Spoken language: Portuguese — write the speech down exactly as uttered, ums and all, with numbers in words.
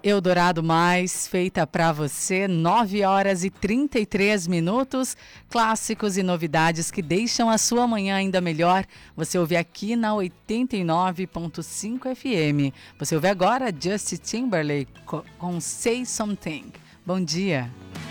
Eldorado Mais, feita para você, nove horas e trinta e três minutos, clássicos e novidades que deixam a sua manhã ainda melhor. Você ouve aqui na oitenta e nove ponto cinco F M. Você ouve agora Justin Timberlake com Say Something. Bom dia.